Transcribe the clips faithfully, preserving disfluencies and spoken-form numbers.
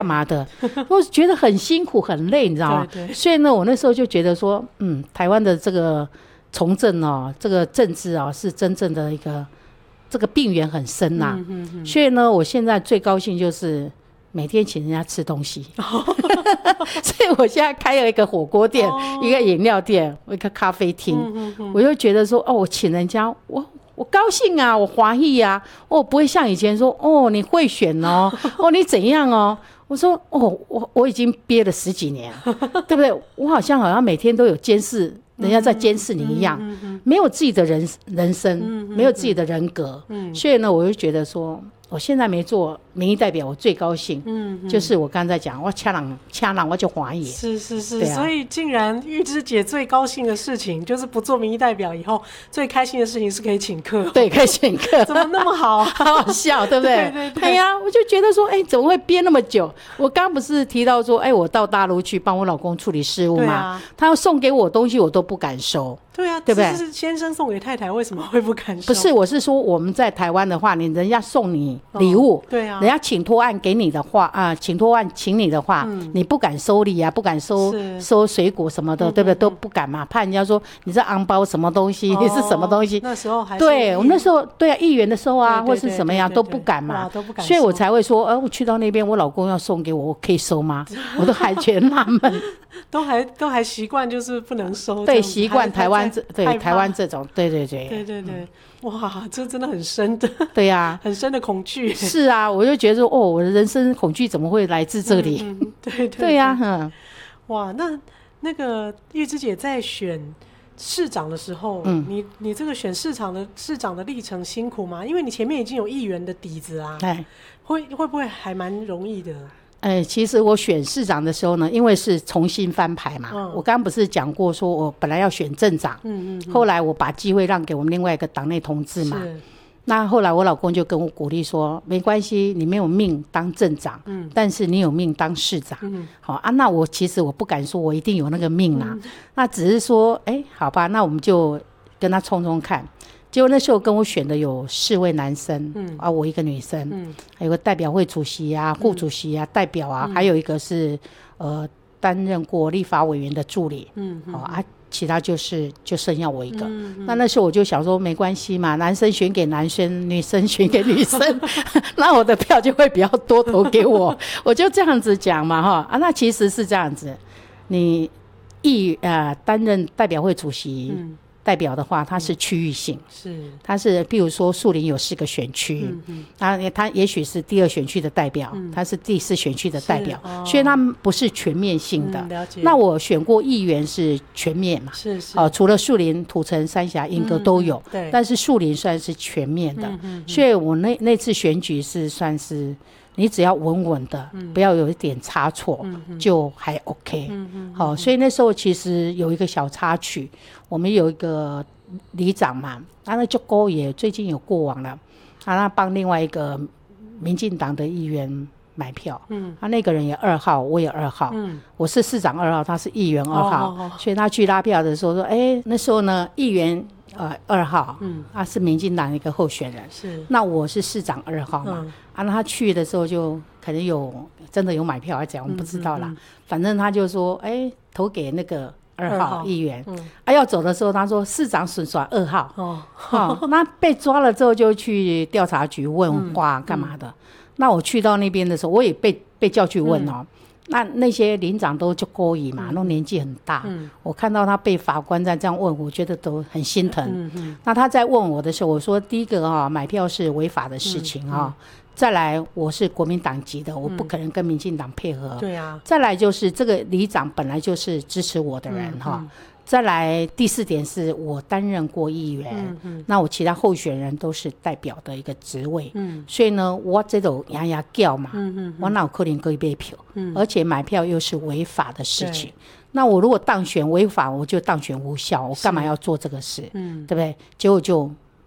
干嘛的，我觉得很辛苦很累，你知道吗？ 对对， 所以呢，我那时候就觉得说，嗯，台湾的这个从政哦，这个政治哦，是真正的一个这个病源很深呐、啊嗯嗯嗯。所以呢，我现在最高兴就是每天请人家吃东西，哦、所以我现在开了一个火锅店，哦、一个饮料店，一个咖啡厅，嗯嗯嗯，我就觉得说，哦，我请人家我。我高兴啊，我华裔啊，我不会像以前说哦，你会选哦，哦你怎样哦？我说哦，我我已经憋了十几年，对不对？我好像好像每天都有监视，人家在监视你一样，嗯嗯嗯、没有自己的人人生，嗯嗯、没有自己的人格，嗯、所以呢，我就觉得说，我现在没做民意代表，我最高兴，嗯嗯、就是我刚才讲，我掐人掐人我就华裔， 是是是、啊，所以竟然玉芝姐最高兴的事情，就是不做民意代表以后，最开心的事情是可以请客， 对，可以请客， 怎么那么好、啊， 好好笑，对不对？ 对对对， 哎呀，我就觉得说，哎，怎么会憋那么久？我刚不是提到说，哎，我到大陆去帮我老公处理事务嘛，啊、他要送给我东西，我都不敢收。 对啊，对不对？是先生送给太太，为什么会不敢收？ 不是，我是说我们在台湾的话，你人家送你礼物，哦、 对啊， 人家请托案给你的话啊、呃，请托案请你的话，嗯、你不敢收礼啊，不敢收收水果什么的，嗯、对不对？都不敢嘛，怕人家说你是昂包什么东西，哦、你是什么东西？ 那时候还是对我们那时候对啊，议员的时候啊，或是什么样都不敢嘛， 都不敢， 所以我才会说，呃，我去到那边，我老公要送给我，我可以收吗？我都还觉得纳闷。 都还都还习惯，就是不能收。 对，习惯台湾这对台湾这种，对对对， 对对对，嗯、哇，这真的很深的， 对呀、啊， 很深的恐惧。 是啊，我就觉得说，哦，我的人生恐惧怎么会来自这里？ 嗯嗯、对对对呀、啊，嗯， 哇，那那个玉芝姐在选市长的时候，嗯、你你这个选市长的市长的历程辛苦吗？因为你前面已经有议员的底子啊，哎，会会不会还蛮容易的？ 哎，其实我选市长的时候呢，因为是重新翻牌嘛，嗯、我刚刚不是讲过，说我本来要选镇长，嗯嗯嗯，后来我把机会让给我们另外一个党内同志嘛，那后来我老公就跟我鼓励说，没关系，你没有命当镇长，嗯、但是你有命当市长，嗯、好啊，那我其实我不敢说我一定有那个命啦，嗯、那只是说，哎，好吧，那我们就跟他冲冲看。结果那时候跟我选的有四位男生，嗯、啊，我一个女生，嗯、还有个代表会主席啊、副主席啊、嗯、代表啊，嗯、还有一个是呃担任过立法委员的助理，嗯嗯、啊，其他就是就剩下我一个。嗯嗯、那那时候我就想说没关系嘛，男生选给男生，女生选给女生，那我的票就会比较多投给我，我就这样子讲嘛哈啊，那其实是这样子，你议呃担任代表会主席。嗯代表的话，它是区域性，是它是，譬如说树林有四个选区，嗯嗯，它它也许是第二选区的代表，嗯、它是第四选区的代表，哦、所以它不是全面性的。嗯、了解。那我选过议员是全面嘛，是是，哦、呃，除了树林、土城、三峡、莺歌都有，嗯、对，但是树林算是全面的，嗯嗯嗯、所以我那那次选举是算是。你只要稳稳的，嗯、不要有一点差错，嗯、就还 OK。好、嗯嗯哦，所以那时候其实有一个小插曲，我们有一个里长嘛，他那就勾也最近有过往了，他那帮另外一个民进党的议员买票，嗯，他那个人也二号，我也二号，嗯，我是市长二号，他是议员二号，哦哦哦，所以他去拉票的时候说，哎，那时候呢，议员。呃，二号，嗯，他、啊、是民进党的一个候选人，是，那我是市长二号嘛，嗯、啊，那他去的时候就可能有真的有买票来讲，我们不知道啦，嗯嗯嗯、反正他就说，哎，投给那个二号议员，嗯、啊，要走的时候他说市长损耍二号，哦，哦那被抓了之后就去调查局问话干嘛的，嗯嗯、那我去到那边的时候，我也被被叫去问哦。嗯那那些领长都就勾引嘛，那、嗯、年纪很大、嗯，我看到他被法官在这样问，我觉得都很心疼。嗯嗯、那他在问我的时候，我说第一个啊、哦，买票是违法的事情啊、哦嗯嗯，再来我是国民党籍的，我不可能跟民进党配合。对啊。再来就是这个里长本来就是支持我的人哈。嗯嗯再来第四点是我担任过议员、嗯嗯、那我其他候选人都是代表的一个职位、嗯、所以呢我这种牙牙叫嘛、嗯嗯嗯、我哪有可能可以买票、嗯、而且买票又是违法的事情，那我如果当选违法我就当选无效，我干嘛要做这个事、嗯、对不对？结果就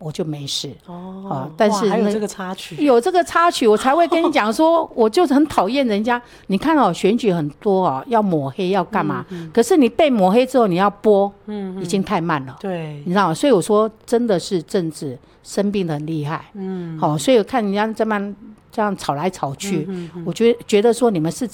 我就没事。 哦， 啊，但是还有这个插曲， 有这个插曲，我才会跟你讲说，我就是很讨厌人家。你看哦，选举很多哦，要抹黑要干嘛？嗯嗯、可是你被抹黑之后，你要播，嗯嗯、已经太慢了。 对， 你知道吗？所以我说，真的是政治生病的很厉害。嗯，好、哦，所以我看人家这么这样吵来吵去，嗯嗯嗯、我觉得觉得说你们是